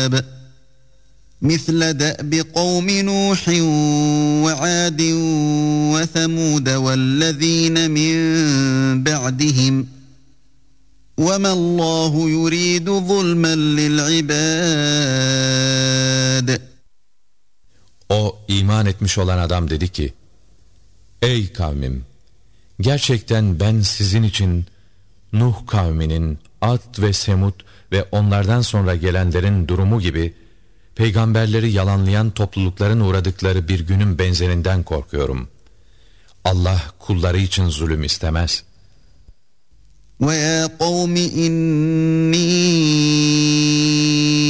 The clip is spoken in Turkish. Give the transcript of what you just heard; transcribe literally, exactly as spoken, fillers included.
العذاب مثل دأب قوم نوح وعاد وثمود والذين من بعدهم وما الله يريد ظلما للعباد. O iman etmiş olan adam dedi ki: Ey kavmim! Gerçekten ben sizin için Nuh kavminin, Ad ve Semud ve onlardan sonra gelenlerin durumu gibi peygamberleri yalanlayan toplulukların uğradıkları bir günün benzerinden korkuyorum. Allah kulları için zulüm istemez. وَيَا قَوْمِ إِنِّي